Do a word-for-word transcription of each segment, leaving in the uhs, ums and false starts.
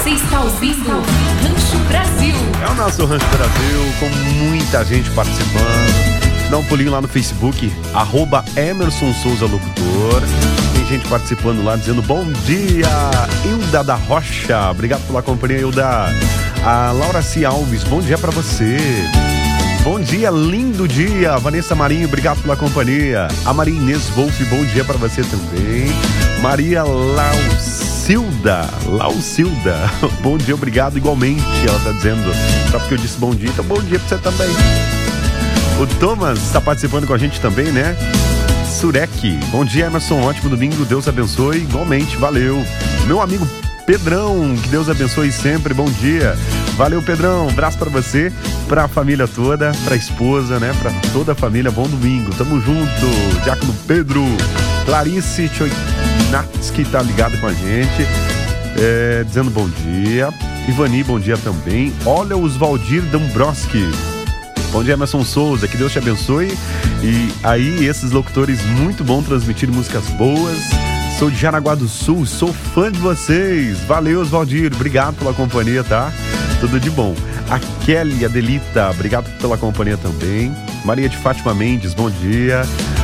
Você está ouvindo Rancho Brasil. É o nosso Rancho Brasil, com muita gente participando. Dá um pulinho lá no Facebook, arroba Emerson Souza Locutor. Tem gente participando lá, dizendo bom dia. Hilda da Rocha, obrigado pela companhia, Hilda. A Laura C. Alves, bom dia pra você. Bom dia, lindo dia. Vanessa Marinho, obrigado pela companhia. A Maria Inês Wolf, bom dia pra você também. Maria Laucilda, Laucilda, bom dia, obrigado igualmente, ela tá dizendo. Só porque eu disse bom dia, então bom dia pra você também. O Thomas está participando com a gente também, né? Surek, bom dia, Emerson, ótimo domingo, Deus abençoe, igualmente, valeu. Meu amigo Pedrão, que Deus abençoe sempre, bom dia. Valeu, Pedrão, abraço pra você, pra família toda, pra esposa, né? Pra toda a família, bom domingo, tamo junto. Diácono Pedro, Clarice Choinatsky tá ligado com a gente, é, dizendo bom dia. Ivani, bom dia também. Olha os Valdir Dombrowski. Bom dia, Emerson Souza, que Deus te abençoe. E aí, esses locutores muito bom transmitir músicas boas. Sou de Jaraguá do Sul, sou fã de vocês. Valeu, Osvaldir, obrigado pela companhia, tá? Tudo de bom. A Kelly Adelita, obrigado pela companhia também. Maria de Fátima Mendes, bom dia.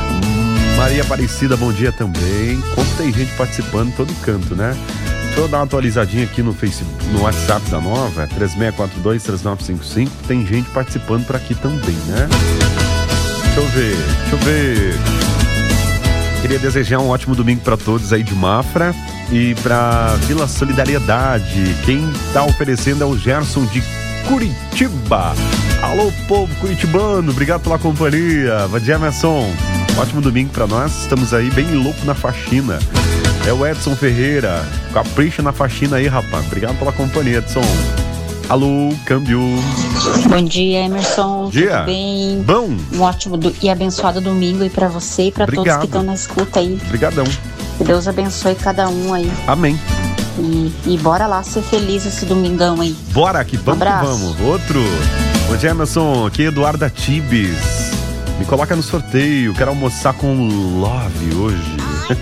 Maria Aparecida, bom dia também. Como tem gente participando em todo canto, né? Deixa eu dar uma atualizadinha aqui no Facebook, no WhatsApp da Nova, é três seis quatro dois, três nove cinco cinco. Tem gente participando por aqui também, né? Deixa eu ver, deixa eu ver. Queria desejar um ótimo domingo para todos aí de Mafra e para Vila Solidariedade. Quem tá oferecendo é o Gerson de Curitiba. Alô, povo curitibano, obrigado pela companhia. Bom dia, Emerson. Ótimo domingo para nós, estamos aí bem louco na faxina. É o Edson Ferreira, capricha na faxina aí, rapaz. Obrigado pela companhia, Edson. Alô, câmbio. Bom dia, Emerson. Dia. Tudo bem? Bom. Um ótimo do... e abençoado domingo aí pra você e pra Obrigado. todos que estão na escuta aí. Obrigadão. Que Deus abençoe cada um aí. Amém. E, e bora lá ser feliz esse domingão aí. Bora que vamos, um que vamos. Outro. Bom dia, Emerson. Aqui é Eduarda Tibes. Me coloca no sorteio. Quero almoçar com o Love hoje.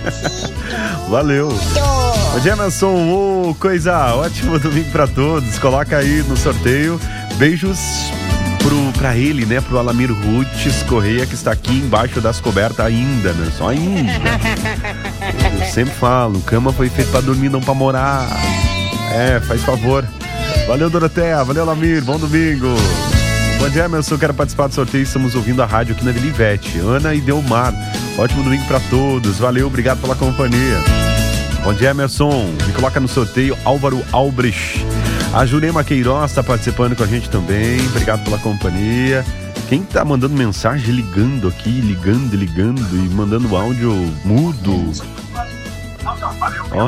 Valeu. Bom dia, Emerson. Oh, coisa ótima, domingo pra todos. Coloca aí no sorteio. Beijos pro, pra ele, né? Pro Alamir Rutes Correia, que está aqui embaixo das cobertas ainda, né? Só ainda. Eu sempre falo, cama foi feita pra dormir, não pra morar. É, faz favor. Valeu, Doroteia. Valeu, Alamir. Bom domingo. Bom dia, Emerson. Quero participar do sorteio. Estamos ouvindo a rádio aqui na Vila Ivete. Ana e Delmar. Ótimo domingo pra todos. Valeu, obrigado pela companhia. Bom dia, Emerson. Me coloca no sorteio Álvaro Albrecht. A Jurema Queiroz está participando com a gente também. Obrigado pela companhia. Quem tá mandando mensagem ligando aqui, ligando, ligando e mandando áudio mudo? Ó.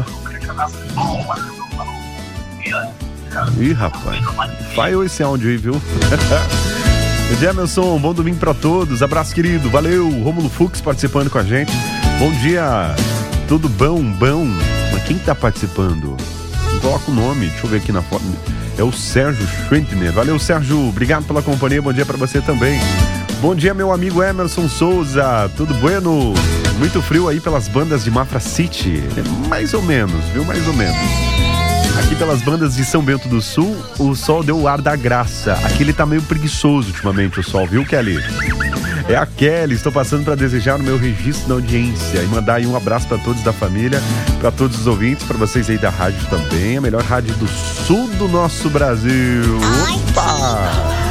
Ih, rapaz. Falhou esse áudio aí, viu? Bom dia, Emerson. Bom domingo pra todos. Abraço, querido. Valeu. Rômulo Fux participando com a gente. Bom dia. Tudo bom? Bom. Mas quem tá participando? Não coloca o nome. Deixa eu ver aqui na foto. É o Sérgio Schwentner. Valeu, Sérgio. Obrigado pela companhia. Bom dia pra você também. Bom dia, meu amigo Emerson Souza. Tudo bueno? Muito frio aí pelas bandas de Mafra City. É mais ou menos, viu? Mais ou menos. Aqui pelas bandas de São Bento do Sul, o sol deu o ar da graça. Aqui ele tá meio preguiçoso ultimamente, o sol, viu, Kelly? É a Kelly, estou passando para desejar o meu registro na audiência e mandar aí um abraço para todos da família, para todos os ouvintes, para vocês aí da rádio também, a melhor rádio do sul do nosso Brasil. Opa!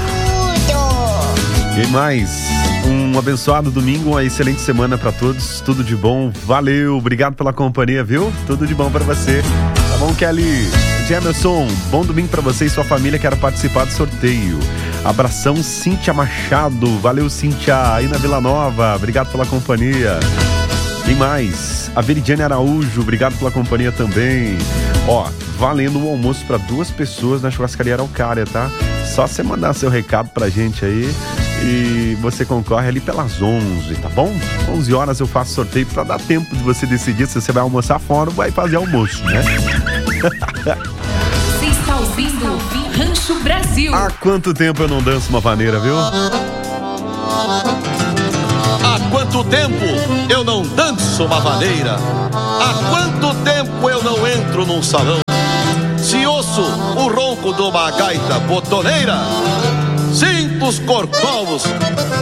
E mais, um abençoado domingo, uma excelente semana para todos, tudo de bom, valeu, obrigado pela companhia, viu? Tudo de bom para você. Tá bom, Kelly? Emerson, bom domingo pra você e sua família. Quero participar do sorteio. Abração, Cíntia Machado. Valeu, Cíntia, aí na Vila Nova. Obrigado pela companhia. Tem mais. A Veridiane Araújo, obrigado pela companhia também. Ó, valendo um almoço pra duas pessoas na churrascaria Araucária, tá? Só você mandar seu recado pra gente aí e você concorre ali pelas onze, tá bom? onze horas eu faço sorteio pra dar tempo de você decidir se você vai almoçar fora ou vai fazer almoço, né? Você está ouvindo Rancho Brasil. Há quanto tempo eu não danço uma vaneira, viu? Há quanto tempo eu não danço uma vaneira? Há quanto tempo eu não entro num salão? Se ouço ouço o ronco de uma gaita botoneira. Sinto os corcovos